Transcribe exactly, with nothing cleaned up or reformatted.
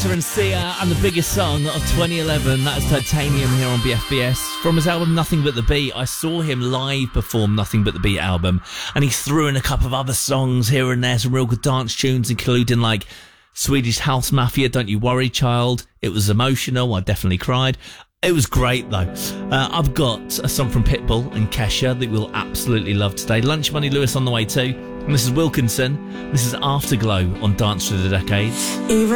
Skepta and Sia, and the biggest song of twenty eleven. That's Titanium here on B F B S. From his album Nothing But The Beat, I saw him live perform Nothing But The Beat album, and he threw in a couple of other songs here and there, some real good dance tunes, including like Swedish House Mafia, Don't You Worry Child. It was emotional, I definitely cried. It was great though. Uh, I've got a song from Pitbull and Kesha that we'll absolutely love today. Lunch Money Lewis on the way too. And this is Wilkinson. This is Afterglow on Dance Through the Decades. Even